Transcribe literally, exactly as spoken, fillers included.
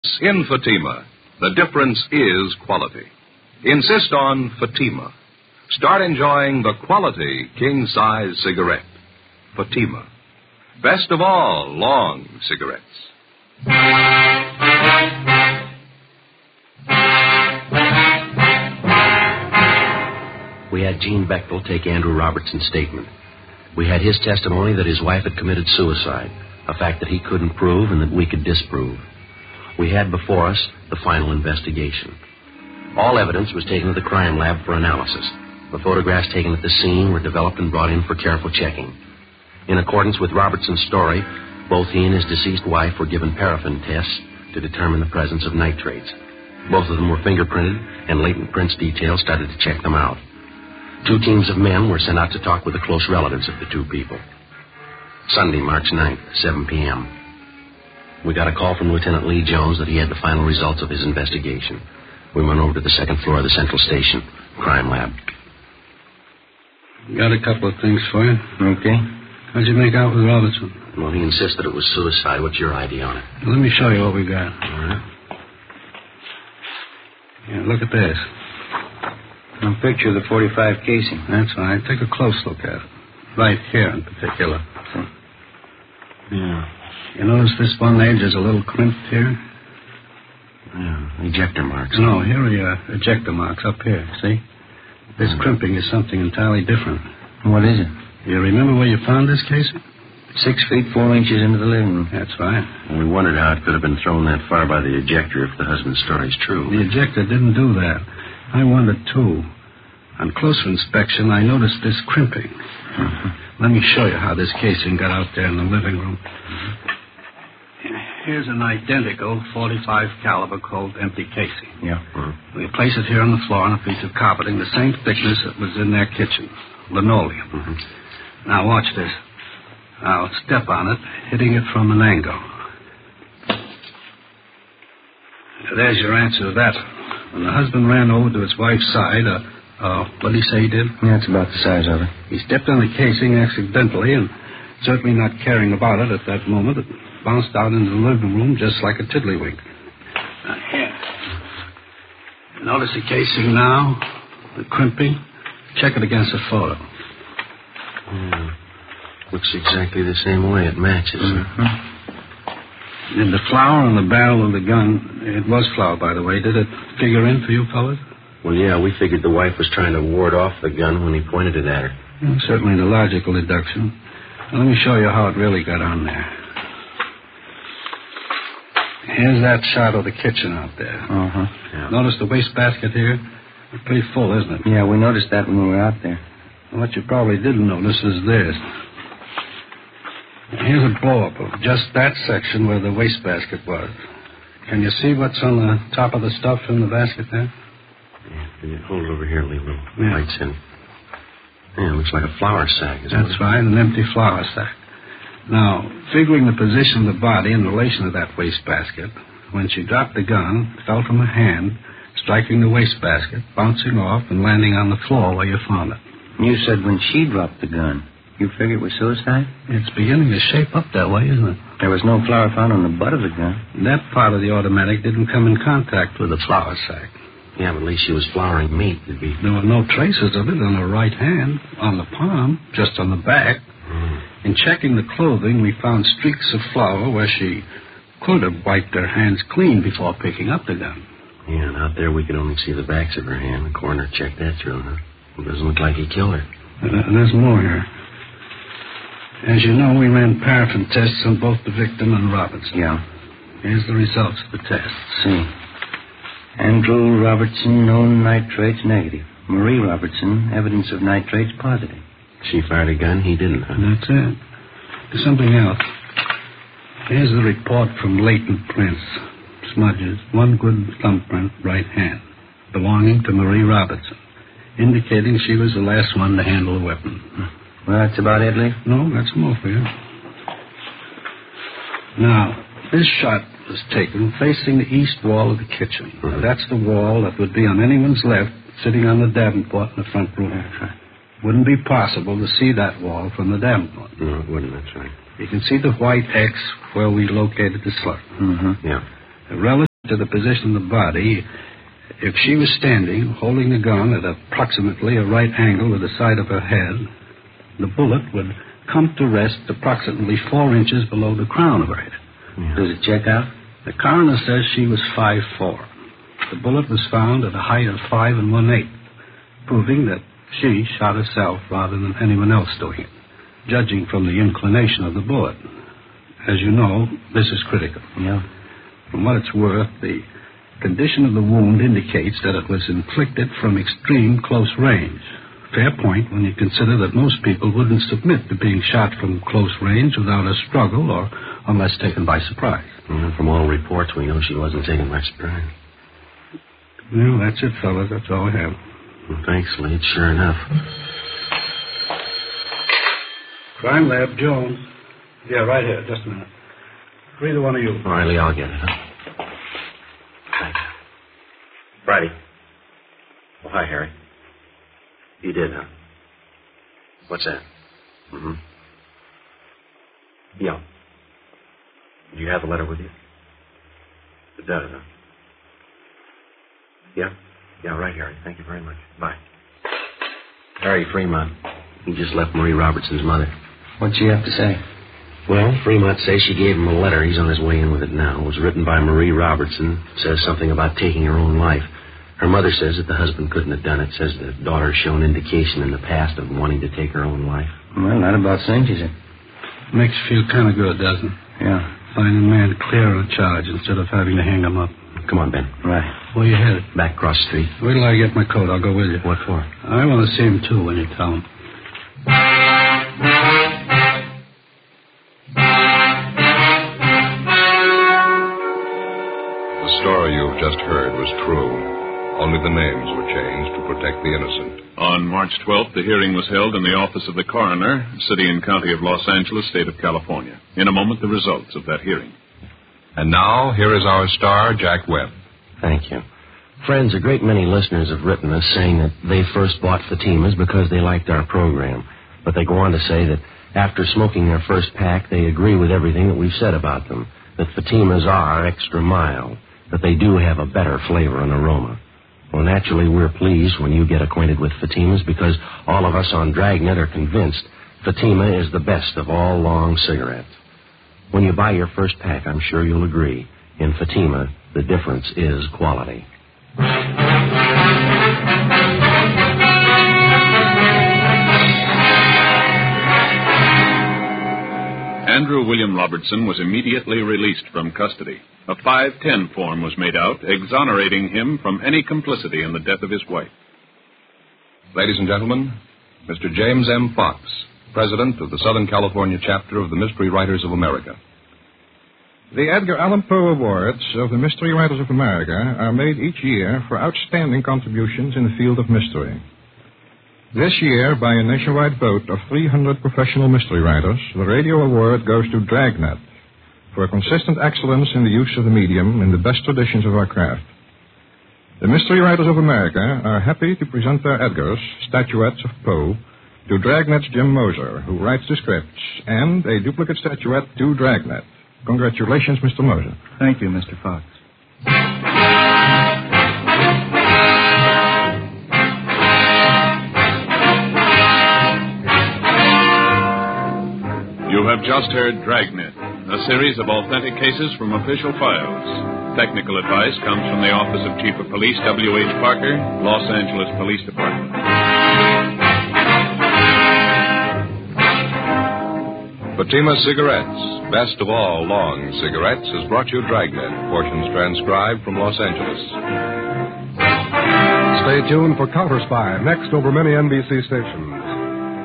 In Fatima, the difference is quality. Insist on Fatima. Start enjoying the quality king-size cigarette. Fatima. Best of all long cigarettes. We had Gene Bechtel take Andrew Robertson's statement. We had his testimony that his wife had committed suicide, a fact that he couldn't prove and that we could disprove. We had before us the final investigation. All evidence was taken to the crime lab for analysis. The photographs taken at the scene were developed and brought in for careful checking. In accordance with Robertson's story, both he and his deceased wife were given paraffin tests to determine the presence of nitrates. Both of them were fingerprinted, and latent prints detail started to check them out. Two teams of men were sent out to talk with the close relatives of the two people. Sunday, March ninth, seven p.m. We got a call from Lieutenant Lee Jones that he had the final results of his investigation. We went over to the second floor of the Central Station, crime lab. Got a couple of things for you. Okay. How'd you make out with Robertson? Well, he insists that it was suicide. What's your idea on it? Let me show you what we got. All right. Yeah, look at this. A picture of the forty-five casing. That's right. Take a close look at it. Right here in particular. Yeah. You notice this one edge is a little crimped here? Yeah, ejector marks. No, here are your ejector marks up here, see? This Hmm. crimping is something entirely different. What is it? You remember where you found this casing? Six feet, four inches into the living room. That's right. And we wondered how it could have been thrown that far by the ejector if the husband's story's true. The ejector didn't do that. I wondered, too. On closer inspection, I noticed this crimping. Mm-hmm. Let me show you how this casing got out there in the living room. Here's an identical forty-five caliber cold empty casing. Yeah. Mm-hmm. We place it here on the floor on a piece of carpeting the same thickness that was in their kitchen. Linoleum. Mm-hmm. Now watch this. I'll step on it, hitting it from an angle. There's your answer to that. When the husband ran over to his wife's side, uh, uh, what did he say he did? Yeah, it's about the size of it. He stepped on the casing accidentally, and certainly not caring about it at that moment, it bounced out into the living room just like a tiddlywink. Now, here. Notice the casing now, the crimping. Check it against the photo. Yeah. Looks exactly the same way. It matches. Mm-hmm. Did the flower on the barrel of the gun, it was flour, by the way, did it figure in for you fellas? Well, yeah, we figured the wife was trying to ward off the gun when he pointed it at her. Well, certainly the logical deduction. Now, let me show you how it really got on there. Here's that shot of the kitchen out there. Uh-huh. Yeah. Notice the wastebasket here? It's pretty full, isn't it? Yeah, we noticed that when we were out there. What you probably didn't notice is this. Here's a blow-up of just that section where the wastebasket was. Can you see what's on the top of the stuff in the basket there? Yeah, can you hold it over here, leave little Yeah. lights in. Yeah, it looks like a flour sack, isn't That's it? right, an empty flour sack. Now, figuring the position of the body in relation to that wastebasket, when she dropped the gun, it fell from her hand, striking the wastebasket, bouncing off, and landing on the floor where you found it. You said when she dropped the gun, you figured it was suicide? It's beginning to shape up that way, isn't it? There was no flour found on the butt of the gun. That part of the automatic didn't come in contact with the flour sack. Yeah, but at least she was flouring meat. It'd be... There were no traces of it on her right hand, on the palm, just on the back. Mm. In checking the clothing, we found streaks of flour where she could have wiped her hands clean before picking up the gun. Yeah, and out there we could only see the backs of her hand. The coroner checked that through, huh? It doesn't look like he killed her. Uh, there's more here. As you know, we ran paraffin tests on both the victim and Robertson. Yeah. Here's the results of the tests. See. Andrew Robertson, known nitrates negative. Marie Robertson, evidence of nitrates positive. She fired a gun, he didn't, huh? That's it. There's something else. Here's the report from latent prints. Smudges. One good thumbprint, right hand, belonging to Marie Robertson, indicating she was the last one to handle a weapon. Well, that's about it, Lee? No, that's more for you. Now, this shot was taken facing the east wall of the kitchen. Mm-hmm. Now, that's the wall that would be on anyone's left sitting on the Davenport in the front room. That's right. Wouldn't be possible to see that wall from the Davenport. No, it wouldn't, that's right. You can see the white X where we located the slug. Mm-hmm. Yeah. A relative to the position of the body, if she was standing, holding the gun at approximately a right angle with the side of her head, the bullet would come to rest approximately four inches below the crown of her head. Yeah. Does it check out? The coroner says she was five foot four. The bullet was found at a height of five and one-eighth, proving that she shot herself rather than anyone else doing it, judging from the inclination of the bullet. As you know, this is critical. Yeah. From what it's worth, the condition of the wound indicates that it was inflicted from extreme close range. Fair point when you consider that most people wouldn't submit to being shot from close range without a struggle or unless taken by surprise. Well, from all reports, we know she wasn't taken by surprise. Well, that's it, fellas. That's all I have. Well, thanks, Lee. Sure enough. Crime Lab, Jones. Yeah, right here. Just a minute. Either one of you. All right, Lee, I'll get it, huh? Thanks. Friday. Oh, hi, Harry. You did, huh? What's that? Mm-hmm. Yeah. Do you have the letter with you? It does, huh? Yeah? Yeah, right, Harry. Thank you very much. Bye. Harry Fremont. He just left Marie Robertson's mother. What'd she have to say? Well, Fremont says she gave him a letter. He's on his way in with it now. It was written by Marie Robertson. It says something about taking her own life. Her mother says that the husband couldn't have done it. Says the daughter's shown indication in the past of wanting to take her own life. Well, not about cinches it. Makes you feel kind of good, doesn't it? Yeah. Finding a man clear on a charge instead of having to hang him up. Come on, Ben. Right. Where you headed? Back across the street. Wait till I get my coat. I'll go with you. What for? I want to see him, too, when you tell him. The story you've just heard was true. Only the names were changed to protect the innocent. On March twelfth, the hearing was held in the office of the coroner, City and County of Los Angeles, State of California. In a moment, the results of that hearing. And now, here is our star, Jack Webb. Thank you. Friends, a great many listeners have written us saying that they first bought Fatimas because they liked our program. But they go on to say that after smoking their first pack, they agree with everything that we've said about them, that Fatimas are extra mild, that they do have a better flavor and aroma. Well, naturally, we're pleased when you get acquainted with Fatimas because all of us on Dragnet are convinced Fatima is the best of all long cigarettes. When you buy your first pack, I'm sure you'll agree, in Fatima, the difference is quality. Andrew William Robertson was immediately released from custody. A five ten form was made out, exonerating him from any complicity in the death of his wife. Ladies and gentlemen, Mister James M. Fox, President of the Southern California chapter of the Mystery Writers of America. The Edgar Allan Poe Awards of the Mystery Writers of America are made each year for outstanding contributions in the field of mystery. This year, by a nationwide vote of three hundred professional mystery writers, the radio award goes to Dragnet for consistent excellence in the use of the medium in the best traditions of our craft. The Mystery Writers of America are happy to present their Edgars, statuettes of Poe, to Dragnet's Jim Moser, who writes the scripts, and a duplicate statuette to Dragnet. Congratulations, Mister Moser. Thank you, Mister Fox. You have just heard Dragnet, a series of authentic cases from official files. Technical advice comes from the Office of Chief of Police W H Parker, Los Angeles Police Department. Fatima Cigarettes, best of all long cigarettes, has brought you Dragnet, portions transcribed from Los Angeles. Stay tuned for Counter Spy, next over many N B C stations.